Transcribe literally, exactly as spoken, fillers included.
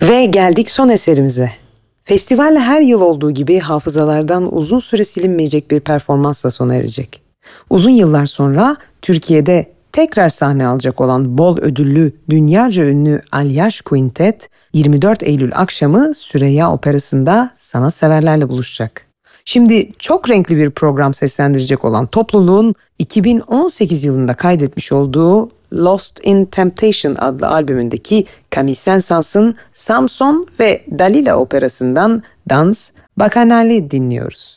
Ve geldik son eserimize. Festival her yıl olduğu gibi hafızalardan uzun süre silinmeyecek bir performansla sona erecek. Uzun yıllar sonra Türkiye'de tekrar sahne alacak olan bol ödüllü, dünyaca ünlü Alyaş Quintet, yirmi dört Eylül akşamı Süreyya Operası'nda sanatseverlerle buluşacak. Şimdi çok renkli bir program seslendirecek olan topluluğun iki bin on sekiz yılında kaydetmiş olduğu Lost in Temptation adlı albümündeki Camille Saint-Saëns'ın Samson ve Dalila operasından Dans Bacchanali dinliyoruz.